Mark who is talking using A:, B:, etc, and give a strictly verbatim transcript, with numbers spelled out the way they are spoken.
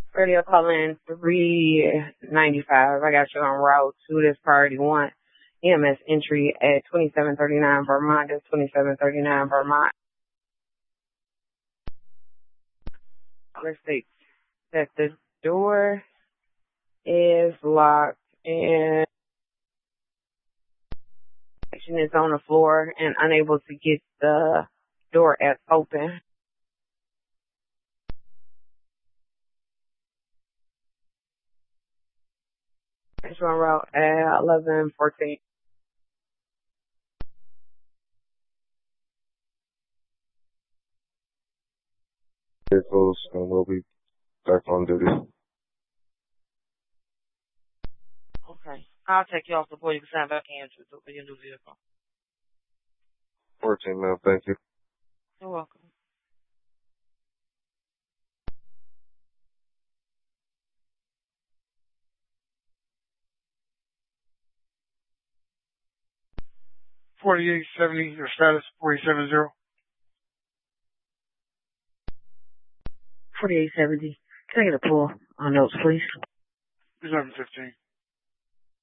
A: Radio calling three ninety-five. I got you on route to this priority one. E M S entry at twenty-seven thirty-nine Vermont. That's twenty-seven thirty-nine Vermont. Let's see that the door is locked and is on the floor and unable to get the door at open. It's on route at eleven fourteen.
B: Vehicles, and we'll be back on duty.
C: Okay. I'll take you off the board. You can sign back in to your new vehicle.
B: fourteen, ma'am. Thank you.
C: You're welcome.
D: forty-eight seventy, your status, forty-seven zero.
C: forty-eight seventy. Can I get a pull on notes, please?
D: eleven fifteen.